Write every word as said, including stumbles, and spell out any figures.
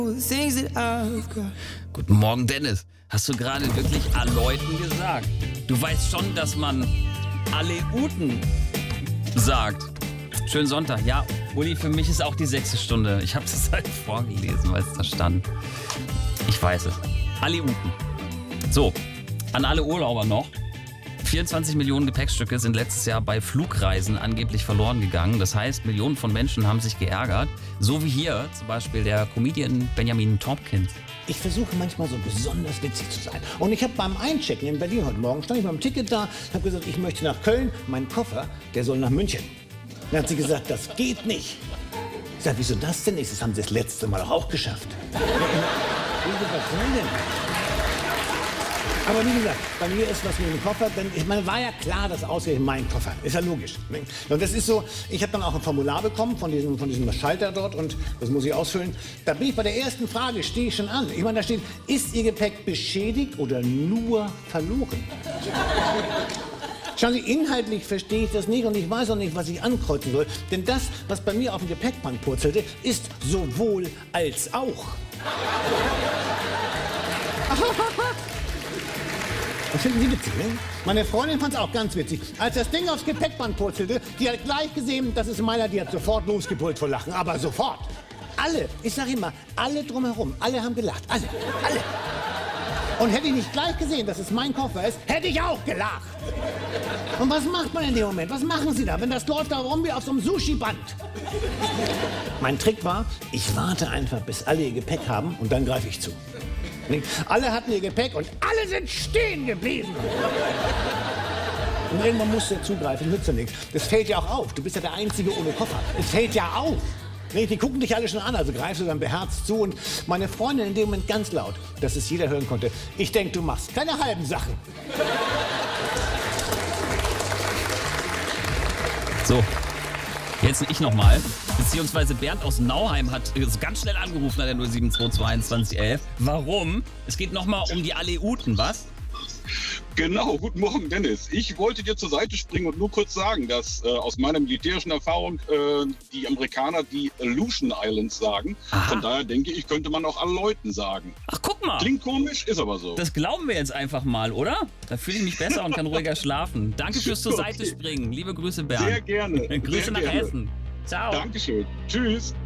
Guten Morgen, Dennis. Hast du gerade wirklich Aleuten gesagt? Du weißt schon, dass man Aleuten sagt. Schönen Sonntag. Ja, Uli, für mich ist auch die sechste Stunde. Ich habe es halt vorgelesen, weil es da stand. Ich weiß es. Aleuten. So, an alle Urlauber noch. vierundzwanzig Millionen Gepäckstücke sind letztes Jahr bei Flugreisen angeblich verloren gegangen. Das heißt, Millionen von Menschen haben sich geärgert. So wie hier zum Beispiel der Comedian Benjamin Tompkins. Ich versuche manchmal so besonders witzig zu sein. Und ich habe beim Einchecken in Berlin heute Morgen, stand ich beim Ticket da, habe gesagt, ich möchte nach Köln, mein Koffer, der soll nach München. Dann hat sie gesagt, das geht nicht. Ich sage, wieso das denn nicht? Das haben sie das letzte Mal auch geschafft. Was soll denn? Aber wie gesagt, bei mir ist was mit dem Koffer, denn ich meine, war ja klar, dass ausgerechnet mein Koffer, ist ja logisch. Ne? Und das ist so, ich habe dann auch ein Formular bekommen von diesem, von diesem Schalter dort und das muss ich ausfüllen. Da bin ich bei der ersten Frage, stehe ich schon an. Ich meine, da steht, ist Ihr Gepäck beschädigt oder nur verloren? Schauen Sie, inhaltlich verstehe ich das nicht und ich weiß auch nicht, was ich ankreuzen soll. Denn das, was bei mir auf dem Gepäckband purzelte, ist sowohl als auch. Das finden Sie witzig, ne? Meine Freundin fand es auch ganz witzig. Als das Ding aufs Gepäckband purzelte, die hat gleich gesehen, das ist meiner, die hat sofort losgebrüllt vor Lachen. Aber sofort. Alle, ich sag immer, alle drumherum, alle haben gelacht. Alle, alle. Und hätte ich nicht gleich gesehen, dass es mein Koffer ist, hätte ich auch gelacht. Und was macht man in dem Moment? Was machen Sie da, wenn das läuft da rum wie auf so einem Sushi-Band? Mein Trick war, ich warte einfach, bis alle ihr Gepäck haben und dann greife ich zu. Alle hatten ihr Gepäck und alle sind stehen geblieben. Und irgendwann musst du zugreifen, nützt ja nichts. Das fällt ja auch auf. Du bist ja der Einzige ohne Koffer. Es fällt ja auf. Die gucken dich alle schon an, also greifst du dann beherzt zu. Und meine Freundin in dem Moment ganz laut, dass es jeder hören konnte. Ich denke, du machst keine halben Sachen. So, jetzt ich nochmal. Beziehungsweise Bernd aus Nauheim hat ganz schnell angerufen an der null sieben zwei zwei einundzwanzig elf. Warum? Es geht nochmal um die Aleuten, was? Genau, guten Morgen, Dennis. Ich wollte dir zur Seite springen und nur kurz sagen, dass äh, aus meiner militärischen Erfahrung äh, die Amerikaner die Aleutian Islands sagen. Aha. Von daher denke ich, könnte man auch Aleuten sagen. Ach, guck mal. Klingt komisch, ist aber so. Das glauben wir jetzt einfach mal, oder? Da fühle ich mich besser und kann ruhiger schlafen. Danke fürs zur Seite springen. Liebe Grüße, Bernd. Sehr gerne. Grüße Sehr nach gerne. Hessen. Ciao. Dankeschön. Tschüss.